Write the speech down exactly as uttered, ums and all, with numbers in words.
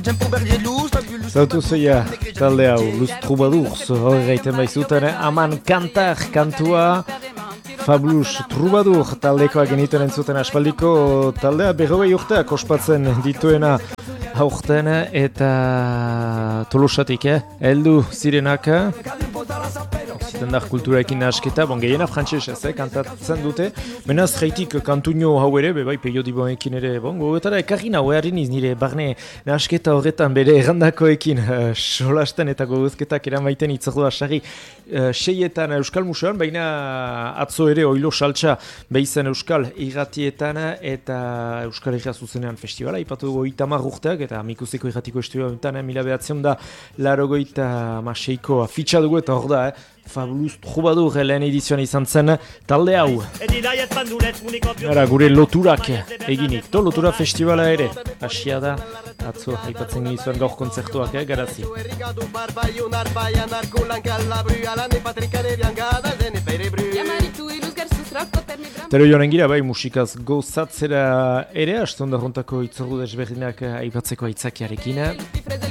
Zautu zoia talde hau, Luz Troubadours, hori gaiten baizuten, aman kantar kantua, Fabulous Troubadour taldekoa genituen entzuten aspaldiko taldea, berrogei urteak ospatzen dituena aurten eta Tolosatik, eh? Heldu zirenak, Zitendar kulturaekin nahasketa, bon, gehiena frantsesez, eh, kantatzen dute. Menaz, jaitik kantuño hau ere, bebai, periodiboekin ere, bon, gogetara ekarri nahu hariniz nire barne nahasketa horretan bere errandakoekin uh, solasten eta gogozketak eramaiten itzordua sarri uh, seietan Euskal Museoan, baina atzo ere oilo saltsa behizen Euskal irratietan eta Euskal Herria zuzenean festivala, ipatu dugu itamar urteak eta amikuseko irratiko estudioetan, mila behatzen da larogoita maseiko afitxa dugu eta hor da, eh? Fabulous Troubadour lehen edizioan izan zen talde hau. Gara, gure loturak eginik. To, lotura festivala ere. Asia da, atzo haipatzen gizuen gaur kontzertuak, eh, garazi. Tero joan engira, bai, musikaz gozatzera ere, astonda hontako itzordu desberdinak aipatzeko aitzakiarekin.